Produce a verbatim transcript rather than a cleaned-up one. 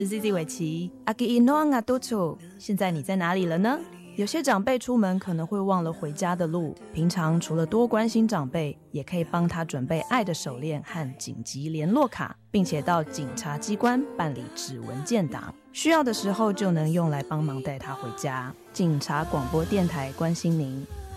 Z Z 伟奇，阿基伊诺昂阿多楚，现在你在哪里了呢？有些长辈出门可能会忘了回家的路，平常除了多关心长辈，也可以帮他准备爱的手链和紧急联络卡，并且到警察机关办理指纹建档，需要的时候就能用来帮忙带他回家。警察广播电台关心您。